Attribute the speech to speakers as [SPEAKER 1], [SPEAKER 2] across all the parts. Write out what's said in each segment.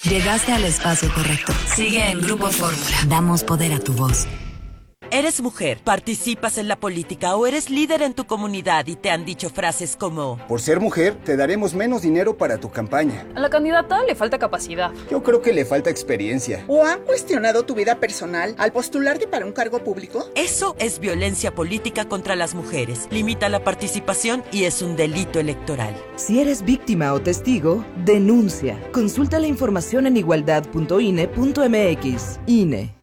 [SPEAKER 1] Llegaste al espacio correcto. Sigue en Grupo Fórmula. Damos poder a tu voz.
[SPEAKER 2] ¿Eres mujer, participas en la política o eres líder en tu comunidad y te han dicho frases como:
[SPEAKER 3] por ser mujer, te daremos menos dinero para tu campaña?
[SPEAKER 4] A la candidata le falta capacidad.
[SPEAKER 3] Yo creo que le falta experiencia.
[SPEAKER 5] ¿O han cuestionado tu vida personal al postularte para un cargo público?
[SPEAKER 2] Eso es violencia política contra las mujeres. Limita la participación y es un delito electoral.
[SPEAKER 6] Si eres víctima o testigo, denuncia. Consulta la información en igualdad.ine.mx. INE.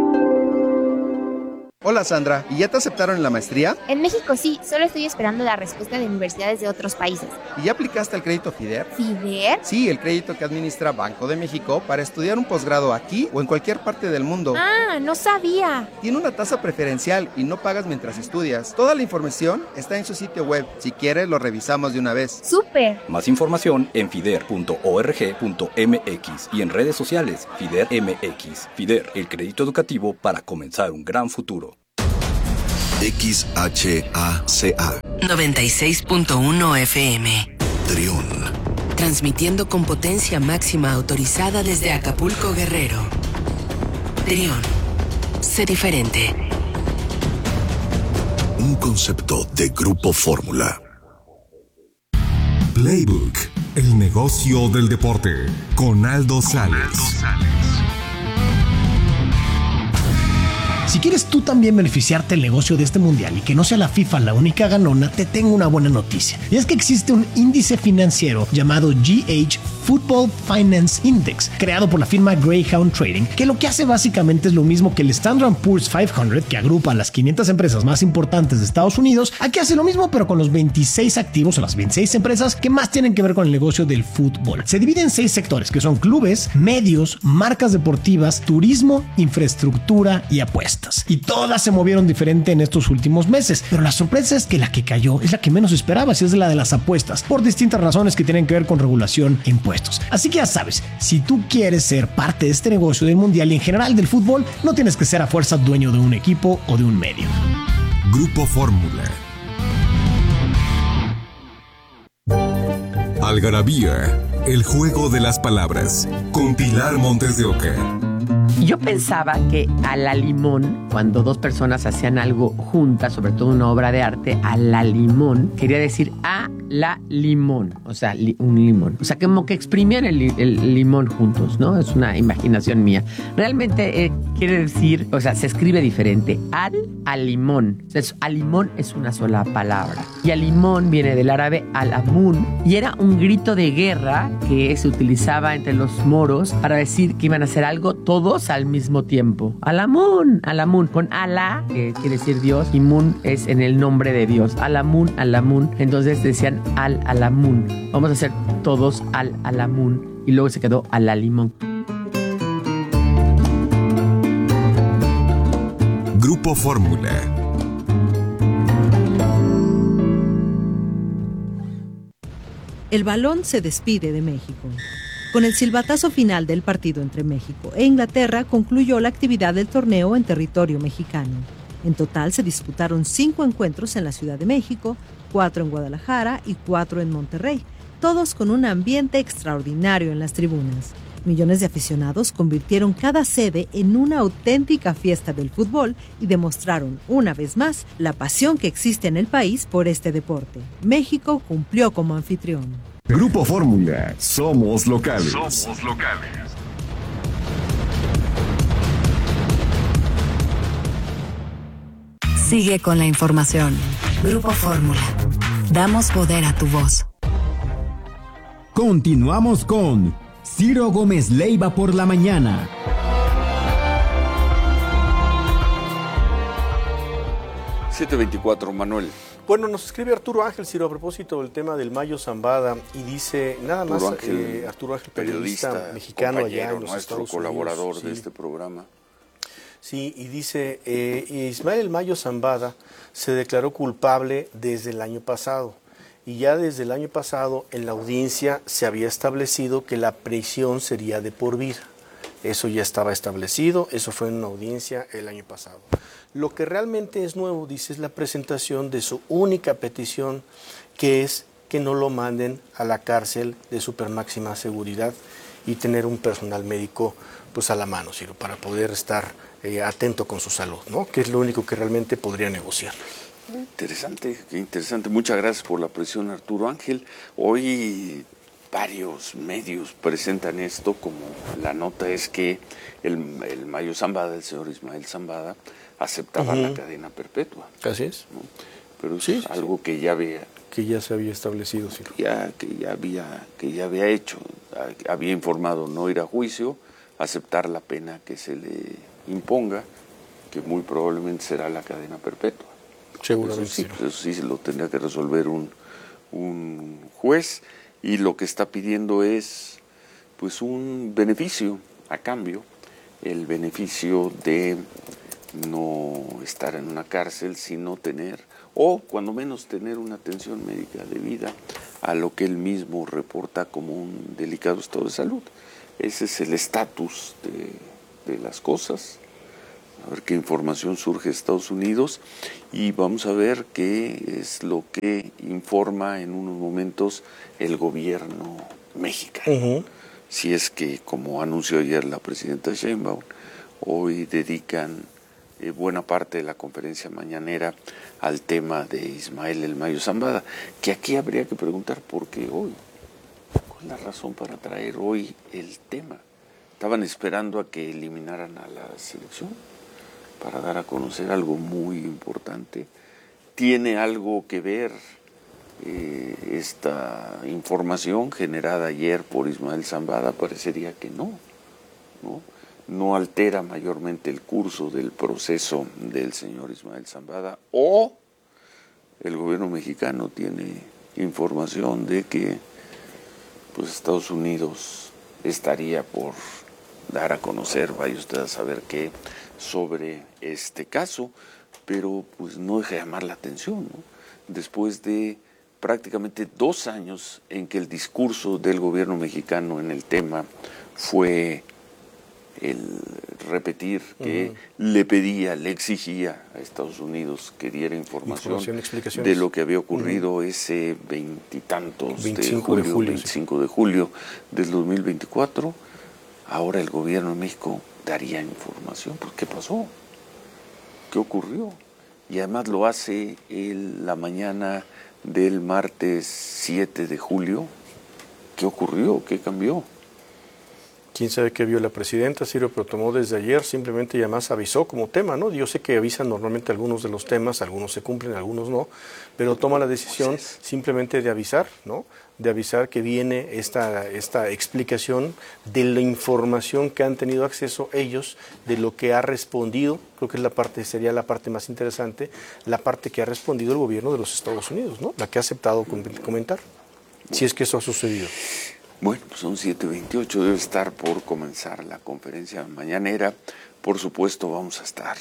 [SPEAKER 7] Hola Sandra, ¿y ya te aceptaron en la maestría?
[SPEAKER 8] En México sí, solo estoy esperando la respuesta de universidades de otros países.
[SPEAKER 7] ¿Y ya aplicaste al crédito FIDER?
[SPEAKER 8] ¿FIDER?
[SPEAKER 7] Sí, el crédito que administra Banco de México para estudiar un posgrado aquí o en cualquier parte del mundo.
[SPEAKER 8] Ah, no sabía.
[SPEAKER 7] Tiene una tasa preferencial y no pagas mientras estudias. Toda la información está en su sitio web. Si quieres, lo revisamos de una vez.
[SPEAKER 8] ¡Súper!
[SPEAKER 9] Más información en fider.org.mx y en redes sociales FIDER MX. FIDER, el crédito educativo para comenzar un gran futuro.
[SPEAKER 10] XHACA
[SPEAKER 1] 96.1 FM.
[SPEAKER 10] Trión.
[SPEAKER 1] Transmitiendo con potencia máxima autorizada desde Acapulco, Guerrero. Trión. Sé diferente.
[SPEAKER 10] Un concepto de Grupo Fórmula. Playbook, el negocio del deporte, con Aldo Sales.
[SPEAKER 11] Si quieres tú también beneficiarte del negocio de este mundial y que no sea la FIFA la única ganona, te tengo una buena noticia. Y es que existe un índice financiero llamado GH Football Finance Index, creado por la firma Greyhound Trading, que lo que hace básicamente es lo mismo que el Standard & Poor's 500, que agrupa a las 500 empresas más importantes de Estados Unidos. Aquí hace lo mismo, pero con los 26 activos o las 26 empresas que más tienen que ver con el negocio del fútbol. Se divide en 6 sectores, que son clubes, medios, marcas deportivas, turismo, infraestructura y apuestas. Y todas se movieron diferente en estos últimos meses, pero la sorpresa es que la que cayó es la que menos esperabas, y es la de las apuestas, por distintas razones que tienen que ver con regulación e impuestos. Así que ya sabes, si tú quieres ser parte de este negocio del mundial y en general del fútbol, no tienes que ser a fuerza dueño de un equipo o de un medio.
[SPEAKER 10] Grupo Fórmula. Algarabía, el juego de las palabras, con Pilar Montes de Oca.
[SPEAKER 12] Yo pensaba que a la limón, cuando dos personas hacían algo juntas, sobre todo una obra de arte, a la limón, quería decir a la limón, o sea, un limón. O sea, como que exprimían el limón juntos, ¿no? Es una imaginación mía. Realmente quiere decir, o sea, se escribe diferente. Al limón. O sea, al limón es una sola palabra. Y al limón viene del árabe al-amun, y era un grito de guerra que se utilizaba entre los moros para decir que iban a hacer algo todos al mismo tiempo. Al-amun, con Alá, que quiere decir Dios, y Mun es en el nombre de Dios. Al-amun. Entonces decían al-amun. Vamos a hacer todos al-amun. Y luego se quedó al-limón.
[SPEAKER 10] Grupo Fórmula.
[SPEAKER 13] El balón se despide de México. Con el silbatazo final del partido entre México e Inglaterra concluyó la actividad del torneo en territorio mexicano. En total se disputaron 5 encuentros en la Ciudad de México, 4 en Guadalajara y 4 en Monterrey, todos con un ambiente extraordinario en las tribunas. Millones de aficionados convirtieron cada sede en una auténtica fiesta del fútbol y demostraron una vez más la pasión que existe en el país por este deporte. México cumplió como anfitrión.
[SPEAKER 10] Grupo Fórmula, somos locales.
[SPEAKER 1] Sigue con la información. Grupo Fórmula. Damos poder a tu voz.
[SPEAKER 14] Continuamos con Ciro Gómez Leiva por la mañana.
[SPEAKER 15] $7:24, Manuel.
[SPEAKER 16] Bueno, nos escribe Arturo Ángel, Ciro, a propósito del tema del Mayo Zambada, y dice, nada más, Arturo Ángel, periodista mexicano allá en los Estados Unidos.
[SPEAKER 15] Colaborador de este programa.
[SPEAKER 16] Sí, y dice, Ismael El Mayo Zambada se declaró culpable desde el año pasado, y ya desde el año pasado en la audiencia se había establecido que la prisión sería de por vida. Eso ya estaba establecido, eso fue en una audiencia el año pasado. Lo que realmente es nuevo, dice, es la presentación de su única petición, que es que no lo manden a la cárcel de super máxima seguridad y tener un personal médico pues a la mano, Ciro, para poder estar atento con su salud, ¿no? Que es lo único que realmente podría negociar.
[SPEAKER 15] Interesante, qué interesante. Muchas gracias por la presión, Arturo Ángel. Hoy varios medios presentan esto como la nota es que el Mayo Zambada, el señor Ismael Zambada, aceptaba la cadena perpetua.
[SPEAKER 16] Así es.
[SPEAKER 15] ¿No? Pero es algo que ya había...
[SPEAKER 16] Que ya se había establecido, Ciro.
[SPEAKER 15] Que ya había hecho. Había informado no ir a juicio, aceptar la pena que se le imponga, que muy probablemente será la cadena perpetua.
[SPEAKER 16] Seguramente.
[SPEAKER 15] Eso sí lo tendría que resolver un juez, y lo que está pidiendo es pues un beneficio a cambio, el beneficio de no estar en una cárcel, sino tener, o cuando menos tener una atención médica debida a lo que él mismo reporta como un delicado estado de salud. Ese es el estatus de las cosas. A ver qué información surge de Estados Unidos y vamos a ver qué es lo que informa en unos momentos el gobierno mexicano. Si es que, como anunció ayer la presidenta Sheinbaum, hoy dedican buena parte de la conferencia mañanera al tema de Ismael El Mayo Zambada, que aquí habría que preguntar por qué hoy. ¿Cuál es la razón para traer hoy el tema? ¿Estaban esperando a que eliminaran a la selección para dar a conocer algo muy importante? ¿Tiene algo que ver esta información generada ayer por Ismael Zambada? Parecería que no altera mayormente el curso del proceso del señor Ismael Zambada, o el gobierno mexicano tiene información de que pues Estados Unidos estaría por dar a conocer, vaya usted a saber qué, sobre este caso, pero pues no deja de llamar la atención, ¿no? Después de prácticamente 2 años en que el discurso del gobierno mexicano en el tema fue el repetir que le pedía, le exigía a Estados Unidos que diera información de lo que había ocurrido ese 25 de julio del 2024, ahora el gobierno de México daría información. ¿Por qué pasó? ¿Qué ocurrió? Y además lo hace la mañana del martes 7 de julio. ¿Qué ocurrió? ¿Qué cambió?
[SPEAKER 16] Quién sabe qué vio la presidenta, Ciro, pero tomó desde ayer, simplemente ya más avisó como tema, ¿no? Yo sé que avisan normalmente algunos de los temas, algunos se cumplen, algunos no, pero toma la decisión simplemente de avisar, ¿no? De avisar que viene esta explicación de la información que han tenido acceso ellos, de lo que ha respondido, creo que sería la parte más interesante, la parte que ha respondido el gobierno de los Estados Unidos, ¿no? La que ha aceptado comentar, si es que eso ha sucedido.
[SPEAKER 15] Bueno, pues son 7:28, debe estar por comenzar la conferencia mañanera. Por supuesto vamos a estar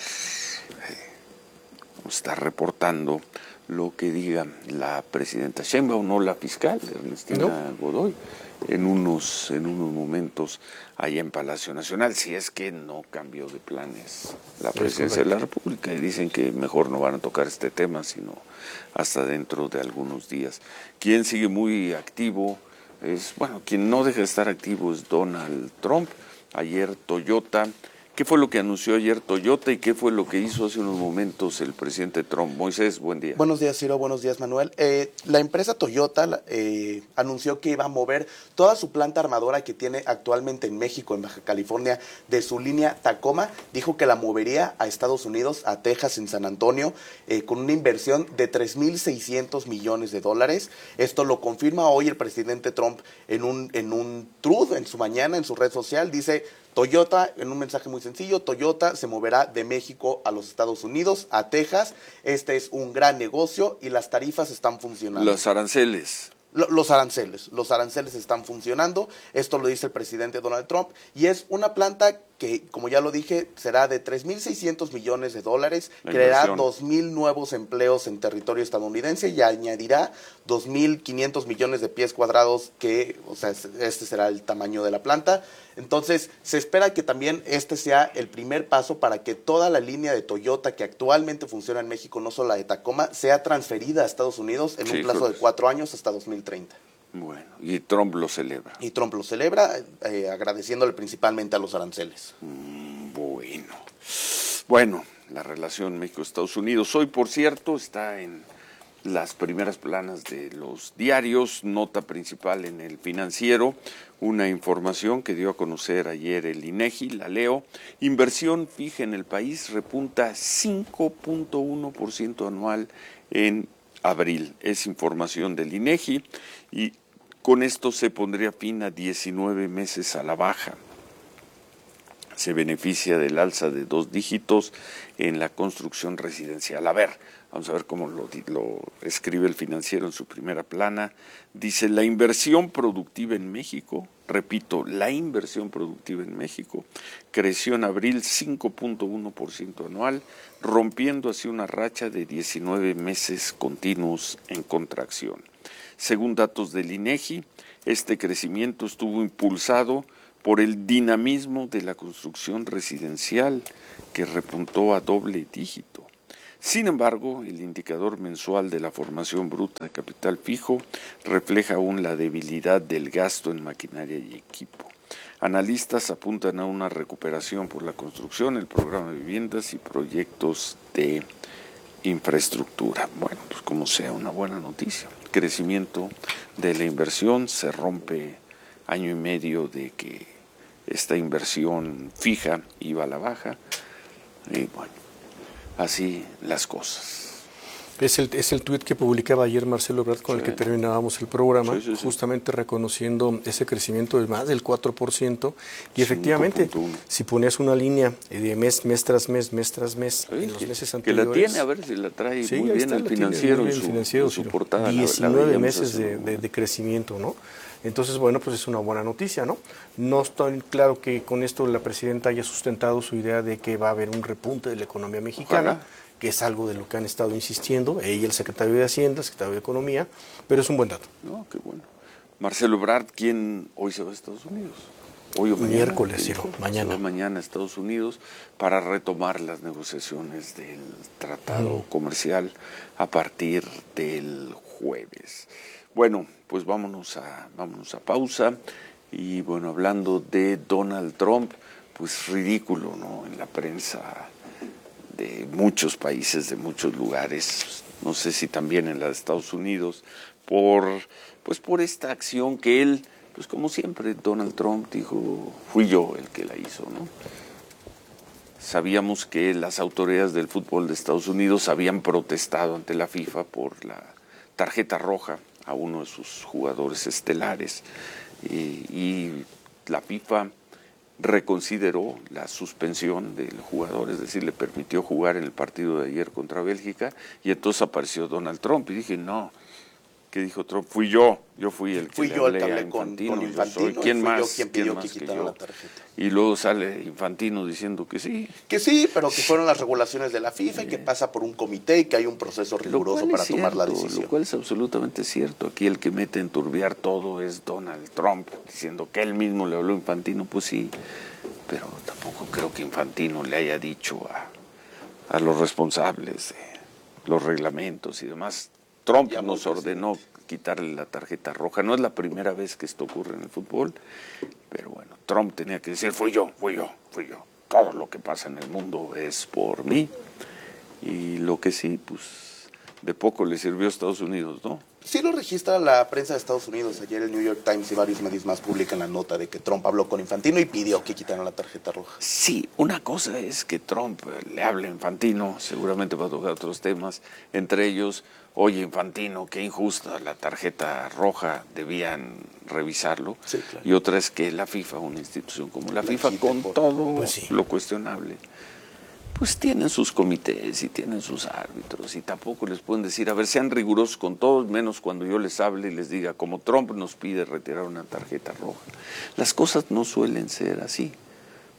[SPEAKER 15] reportando lo que diga la presidenta Sheinbaum, no la fiscal Ernestina Godoy, en unos momentos allá en Palacio Nacional, si es que no cambió de planes la presidencia de la República, y dicen que mejor no van a tocar este tema, sino hasta dentro de algunos días. Quien sigue muy activo quien no deja de estar activo es Donald Trump. Ayer Toyota, ¿qué fue lo que anunció ayer Toyota y qué fue lo que hizo hace unos momentos el presidente Trump? Moisés, buen día.
[SPEAKER 17] Buenos días, Ciro, buenos días, Manuel. La empresa Toyota anunció que iba a mover toda su planta armadora que tiene actualmente en México, en Baja California, de su línea Tacoma. Dijo que la movería a Estados Unidos, a Texas, en San Antonio, con una inversión de $3,600 millones. Esto lo confirma hoy el presidente Trump en un truth en su mañana, en su red social. Dice: Toyota, en un mensaje muy sencillo, Toyota se moverá de México a los Estados Unidos, a Texas. Este es un gran negocio y las tarifas están funcionando.
[SPEAKER 15] Los aranceles.
[SPEAKER 17] Los aranceles están funcionando. Esto lo dice el presidente Donald Trump, y es una planta que, como ya lo dije, será de $3.600 millones,
[SPEAKER 15] La
[SPEAKER 17] creará
[SPEAKER 15] inversión.
[SPEAKER 17] 2,000 nuevos empleos en territorio estadounidense y añadirá 2,500 millones de pies cuadrados, que, o sea, este será el tamaño de la planta. Entonces, se espera que también este sea el primer paso para que toda la línea de Toyota que actualmente funciona en México, no solo la de Tacoma, sea transferida a Estados Unidos en un plazo de 4 años hasta 2030.
[SPEAKER 15] Bueno, y Trump lo celebra.
[SPEAKER 17] Y Trump lo celebra, agradeciéndole principalmente a los aranceles.
[SPEAKER 15] Bueno, la relación México-Estados Unidos. Hoy, por cierto, está en las primeras planas de los diarios, nota principal en El Financiero, una información que dio a conocer ayer el INEGI, la leo. Inversión fija en el país repunta 5.1% anual en abril. Es información del INEGI y con esto se pondría fin a 19 meses a la baja. Se beneficia del alza de 2 dígitos en la construcción residencial. A ver, vamos a ver cómo lo escribe El Financiero en su primera plana. Dice, la inversión productiva en México, repito, la inversión productiva en México creció en abril 5.1% anual, rompiendo así una racha de 19 meses continuos en contracción. Según datos del INEGI, este crecimiento estuvo impulsado por el dinamismo de la construcción residencial, que repuntó a doble dígito. Sin embargo, el indicador mensual de la formación bruta de capital fijo refleja aún la debilidad del gasto en maquinaria y equipo. Analistas apuntan a una recuperación por la construcción, el programa de viviendas y proyectos de infraestructura. Bueno, pues como sea, una buena noticia. Crecimiento de la inversión, se rompe año y medio de que esta inversión fija iba a la baja, y bueno, así las cosas.
[SPEAKER 16] Es el tuit que publicaba ayer Marcelo Ebrard con el que terminábamos el programa, justamente reconociendo ese crecimiento de más del 4%, y efectivamente, si ponías una línea de mes tras mes, en los meses anteriores...
[SPEAKER 15] Que la tiene, a ver si la trae muy bien el Financiero en su portada.
[SPEAKER 16] 19 meses de crecimiento, ¿no? Entonces, bueno, pues es una buena noticia, ¿no? No estoy claro que con esto la presidenta haya sustentado su idea de que va a haber un repunte de la economía mexicana, que es algo de lo que han estado insistiendo, ella, el secretario de Hacienda, el secretario de Economía, pero es un buen dato.
[SPEAKER 15] No, qué bueno. Marcelo Ebrard, ¿quién hoy se va a Estados Unidos? Hoy o mañana.
[SPEAKER 16] Miércoles, sí, mañana.
[SPEAKER 15] Se va mañana a Estados Unidos para retomar las negociaciones del tratado comercial a partir del jueves. Bueno, pues vámonos a pausa. Y bueno, hablando de Donald Trump, pues ridículo, ¿no? En la prensa de muchos países, de muchos lugares, no sé si también en la de Estados Unidos, por esta acción que él, pues como siempre, Donald Trump dijo, fui yo el que la hizo, ¿no? Sabíamos que las autoridades del fútbol de Estados Unidos habían protestado ante la FIFA por la tarjeta roja a uno de sus jugadores estelares, y la FIFA reconsideró la suspensión del jugador, es decir, le permitió jugar en el partido de ayer contra Bélgica, y entonces apareció Donald Trump y dije, no, ¿qué dijo Trump? Fui yo fui el que le hablé a Infantino,
[SPEAKER 17] con Infantino,
[SPEAKER 15] yo soy, ¿quién más?
[SPEAKER 17] Yo quien pidió que
[SPEAKER 15] que
[SPEAKER 17] quitaran
[SPEAKER 15] yo?
[SPEAKER 17] la tarjeta.
[SPEAKER 15] Y luego sale Infantino diciendo que sí.
[SPEAKER 17] Que sí, pero que fueron las regulaciones de la FIFA y que pasa por un comité y que hay un proceso riguroso para tomar la decisión.
[SPEAKER 15] Lo cual es absolutamente cierto. Aquí el que mete a enturbiar todo es Donald Trump, diciendo que él mismo le habló a Infantino, pues sí, pero tampoco creo que Infantino le haya dicho a los responsables de los reglamentos y demás. Trump nos ordenó quitarle la tarjeta roja. No es la primera vez que esto ocurre en el fútbol, pero bueno, Trump tenía que decir, fui yo. Todo lo que pasa en el mundo es por mí. Y lo que sí, pues de poco le sirvió a Estados Unidos, ¿no?
[SPEAKER 17] Sí lo registra la prensa de Estados Unidos. Ayer el New York Times y varios medios más publican la nota de que Trump habló con Infantino y pidió que quitaran la tarjeta roja.
[SPEAKER 15] Sí, una cosa es que Trump le hable a Infantino, seguramente va a tocar otros temas, entre ellos, oye Infantino, qué injusta la tarjeta roja, debían revisarlo.
[SPEAKER 17] Sí, claro.
[SPEAKER 15] Y otra es que la FIFA, una institución como la FIFA, con todo lo cuestionable, pues tienen sus comités y tienen sus árbitros, y tampoco les pueden decir, a ver, sean rigurosos con todos, menos cuando yo les hable y les diga, como Trump nos pide retirar una tarjeta roja. Las cosas no suelen ser así,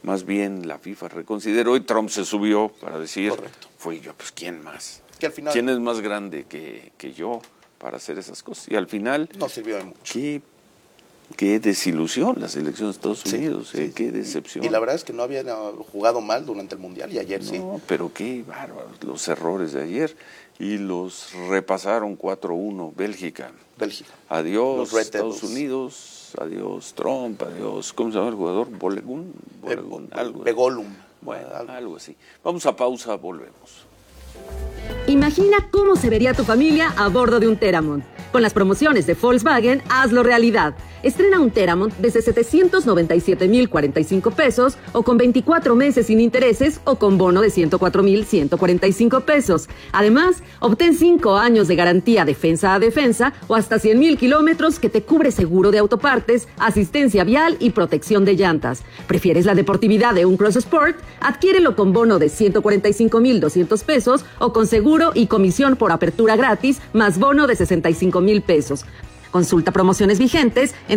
[SPEAKER 15] más bien la FIFA reconsideró y Trump se subió para decir, fui yo, pues ¿quién más?
[SPEAKER 17] Que al final,
[SPEAKER 15] ¿quién es más grande que yo para hacer esas cosas? Y al final,
[SPEAKER 17] no sirvió de mucho.
[SPEAKER 15] Qué desilusión la selección de Estados Unidos, qué decepción.
[SPEAKER 17] Y la verdad es que no habían jugado mal durante el Mundial y ayer sí.
[SPEAKER 15] No, pero qué bárbaros los errores de ayer. Y los repasaron 4-1 Bélgica. Adiós Estados Unidos, adiós Trump, adiós, ¿cómo se llama el jugador? Balogun,
[SPEAKER 17] Begolum.
[SPEAKER 15] Bueno, algo así. Vamos a pausa, volvemos.
[SPEAKER 18] Imagina cómo se vería tu familia a bordo de un Teramont. Con las promociones de Volkswagen, hazlo realidad. Estrena un Teramont desde 797,045 pesos o con 24 meses sin intereses o con bono de 104,145 pesos. Además, obtén 5 años de garantía defensa a defensa o hasta 100,000 kilómetros que te cubre seguro de autopartes, asistencia vial y protección de llantas. ¿Prefieres la deportividad de un Cross Sport? Adquiérelo con bono de 145,200 pesos o con seguro y comisión por apertura gratis más bono de 65,000 pesos. Consulta promociones vigentes en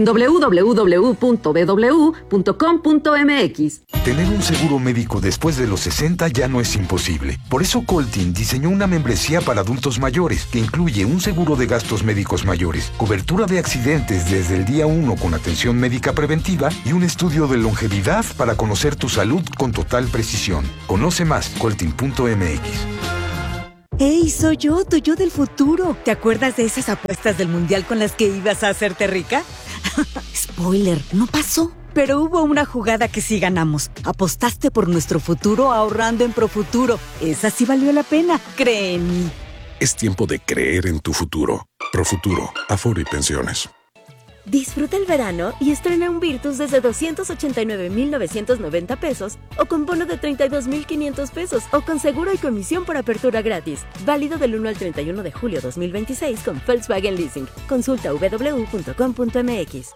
[SPEAKER 18] www.bw.com.mx.
[SPEAKER 19] Tener un seguro médico después de los 60 ya no es imposible. Por eso Coltin diseñó una membresía para adultos mayores que incluye un seguro de gastos médicos mayores, cobertura de accidentes desde el día 1 con atención médica preventiva y un estudio de longevidad para conocer tu salud con total precisión. Conoce más, coltin.mx.
[SPEAKER 20] ¡Hey, soy yo, tu yo del futuro! ¿Te acuerdas de esas apuestas del Mundial con las que ibas a hacerte rica? Spoiler, no pasó. Pero hubo una jugada que sí ganamos. Apostaste por nuestro futuro ahorrando en Profuturo. Esa sí valió la pena, cree en mí.
[SPEAKER 10] Es tiempo de creer en tu futuro. Profuturo, Afore y Pensiones.
[SPEAKER 21] Disfruta el verano y estrena un Virtus desde 289,990 pesos o con bono de 32,500 pesos o con seguro y comisión por apertura gratis. Válido del 1 al 31 de julio 2026 con Volkswagen Leasing. Consulta www.com.mx.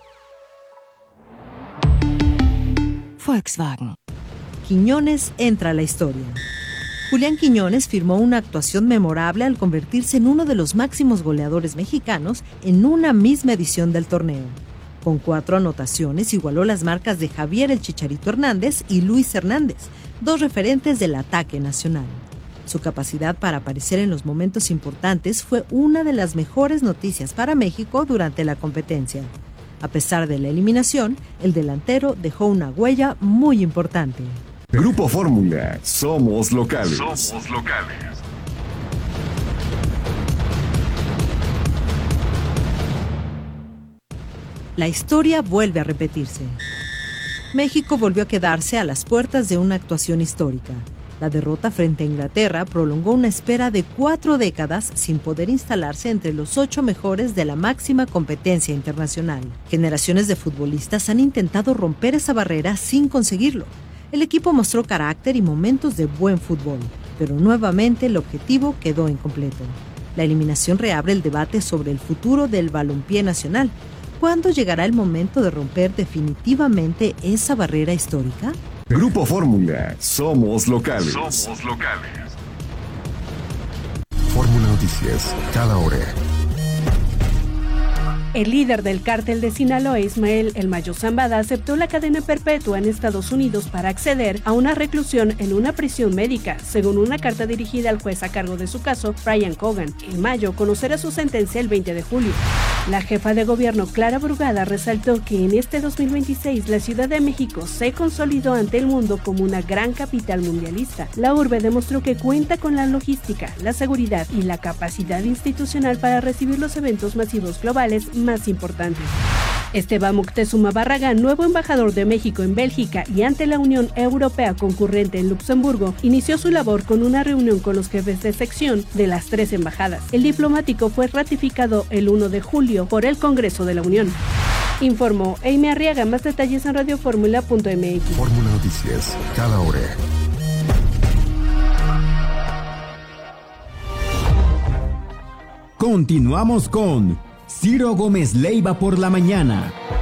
[SPEAKER 13] Volkswagen. Quiñones entra a la historia. Julián Quiñones firmó una actuación memorable al convertirse en uno de los máximos goleadores mexicanos en una misma edición del torneo. Con 4 anotaciones igualó las marcas de Javier el Chicharito Hernández y Luis Hernández, 2 referentes del ataque nacional. Su capacidad para aparecer en los momentos importantes fue una de las mejores noticias para México durante la competencia. A pesar de la eliminación, el delantero dejó una huella muy importante.
[SPEAKER 14] Grupo Fórmula, somos locales.
[SPEAKER 13] La historia vuelve a repetirse. México volvió a quedarse a las puertas de una actuación histórica. La derrota frente a Inglaterra prolongó una espera de 4 décadas sin poder instalarse entre los 8 mejores de la máxima competencia internacional. Generaciones de futbolistas han intentado romper esa barrera sin conseguirlo. El equipo mostró carácter y momentos de buen fútbol, pero nuevamente el objetivo quedó incompleto. La eliminación reabre el debate sobre el futuro del balompié nacional. ¿Cuándo llegará el momento de romper definitivamente esa barrera histórica?
[SPEAKER 14] Grupo Fórmula, somos locales.
[SPEAKER 10] Fórmula Noticias, cada hora.
[SPEAKER 22] El líder del cártel de Sinaloa, Ismael El Mayo Zambada, aceptó la cadena perpetua en Estados Unidos para acceder a una reclusión en una prisión médica, según una carta dirigida al juez a cargo de su caso, Brian Cogan. El Mayo conocerá su sentencia el 20 de julio. La jefa de gobierno, Clara Brugada, resaltó que en este 2026 la Ciudad de México se consolidó ante el mundo como una gran capital mundialista. La urbe demostró que cuenta con la logística, la seguridad y la capacidad institucional para recibir los eventos masivos globales más importantes. Esteban Moctezuma Barragán, nuevo embajador de México en Bélgica y ante la Unión Europea concurrente en Luxemburgo, inició su labor con una reunión con los jefes de sección de las 3 embajadas. El diplomático fue ratificado el 1 de julio por el Congreso de la Unión. Informó Amy Arriaga. Más detalles en radioformula.mx.
[SPEAKER 10] Fórmula Noticias, cada hora.
[SPEAKER 14] Continuamos con Ciro Gómez Leiva por la mañana.